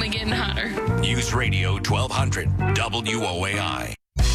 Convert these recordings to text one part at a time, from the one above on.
only getting hotter. News Radio 1200 WOAI.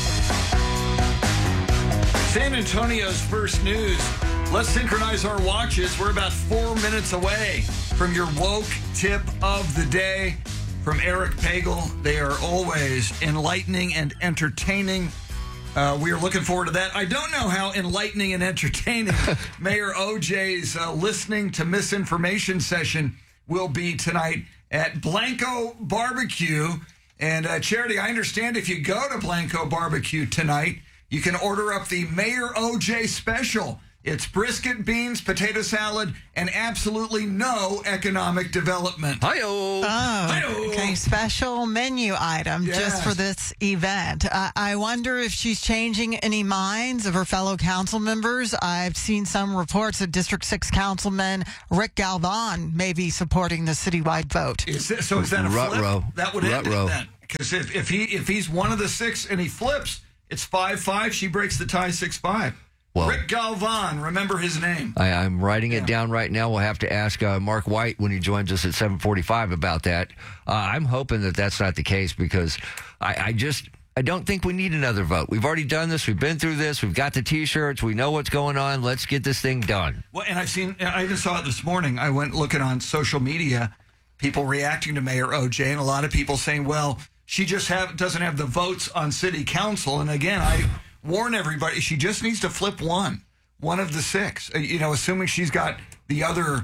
San Antonio's first news. Let's synchronize our watches. We're about 4 minutes away from your woke tip of the day from Eric Pagel. They are always enlightening and entertaining. We are looking forward to that. I don't know how enlightening and entertaining Mayor OJ's listening to misinformation session will be tonight at Blanco Barbecue. And Charity, I understand if you go to Blanco Barbecue tonight, you can order up the Mayor OJ special. It's brisket, beans, potato salad, and absolutely no economic development. Hi-oh. Oh, okay. Special menu item just for this event. I wonder if she's changing any minds of her fellow council members. I've seen some reports that District 6 Councilman Rick Galvan may be supporting the citywide vote. Is that a flip? That would end it then. Because if he's one of the six and he flips, it's 5-5. She breaks the tie 6-5. Well, Rick Galvan, remember his name. I'm writing it down right now. We'll have to ask Mark White when he joins us at 7:45 about that. I'm hoping that that's not the case because I don't think we need another vote. We've already done this. We've been through this. We've got the T-shirts. We know what's going on. Let's get this thing done. Well, and I even saw it this morning. I went looking on social media, people reacting to Mayor OJ, and a lot of people saying, well, she just doesn't have the votes on city council. And again, I warn everybody, she just needs to flip one of the six. Assuming she's got the other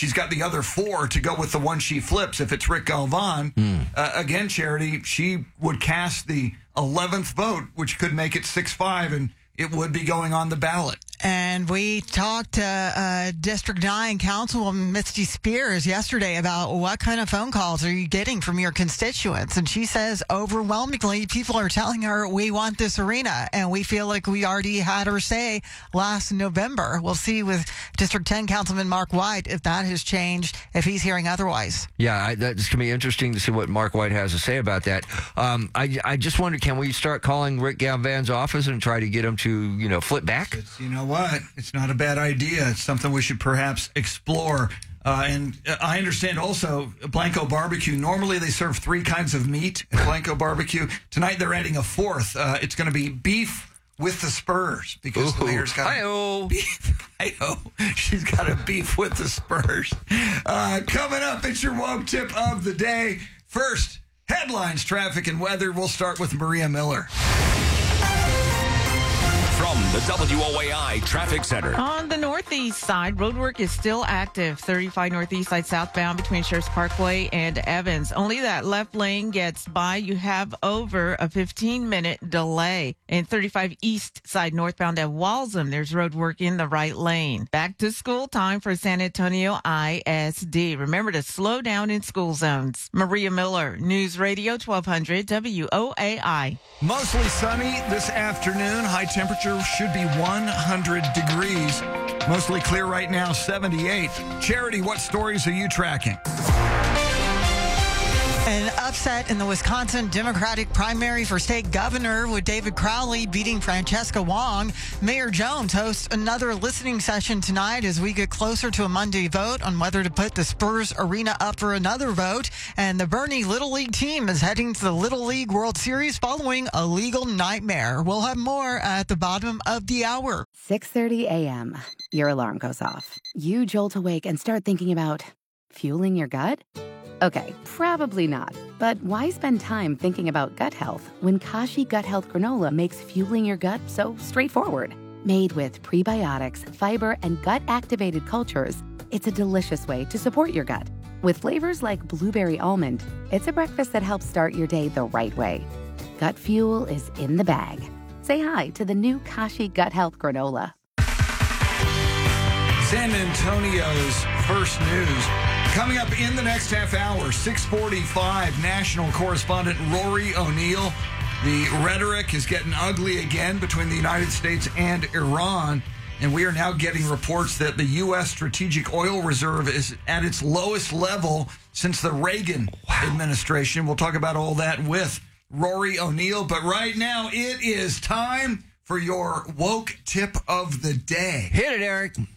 four to go with the one she flips. If it's Rick Galvan, again, Charity, she would cast the 11th vote, which could make it 6-5, and it would be going on the ballot. And we talked to District 9 Councilwoman Misty Spears yesterday about what kind of phone calls are you getting from your constituents. And she says overwhelmingly people are telling her we want this arena. And we feel like we already had her say last November. We'll see with District 10 Councilman Mark White if that has changed, if he's hearing otherwise. Yeah, that's going to be interesting to see what Mark White has to say about that. I just wonder, can we start calling Rick Galvan's office and try to get him to, flip back? You know what? It's not a bad idea. It's something we should perhaps explore. And I understand also Blanco Barbecue. Normally they serve 3 kinds of meat at Blanco Barbecue. Tonight they're adding a 4th. It's going to be beef with the spurs because the mayor's got beef. She's got a beef with the spurs. Coming up, it's your woke tip of the day. First, headlines, traffic, and weather. We'll start with Maria Miller. From the WOAI Traffic Center. On the northeast side, roadwork is still active. 35 northeast side southbound between Sheriff's Parkway and Evans. Only that left lane gets by. You have over a 15-minute delay. And 35 east side northbound at Walsham, there's roadwork in the right lane. Back to school time for San Antonio ISD. Remember to slow down in school zones. Maria Miller, News Radio 1200 WOAI. Mostly sunny this afternoon. High temperature should be 100 degrees. Mostly clear right now, 78. Charity, what stories are you tracking? An upset in the Wisconsin Democratic primary for state governor with David Crowley beating Francesca Wong. Mayor Jones hosts another listening session tonight as we get closer to a Monday vote on whether to put the Spurs Arena up for another vote. And the Bernie Little League team is heading to the Little League World Series following a legal nightmare. We'll have more at the bottom of the hour. 6:30 a.m. Your alarm goes off. You jolt awake and start thinking about fueling your gut? Okay, probably not. But why spend time thinking about gut health when Kashi Gut Health Granola makes fueling your gut so straightforward? Made with prebiotics, fiber, and gut-activated cultures, it's a delicious way to support your gut. With flavors like blueberry almond, it's a breakfast that helps start your day the right way. Gut fuel is in the bag. Say hi to the new Kashi Gut Health Granola. San Antonio's first news. Coming up in the next half hour, 6:45, national correspondent Rory O'Neill. The rhetoric is getting ugly again between the United States and Iran, and we are now getting reports that the U.S. Strategic Oil Reserve is at its lowest level since the Reagan administration. We'll talk about all that with Rory O'Neill, but right now it is time for your woke tip of the day. Hit it, Eric.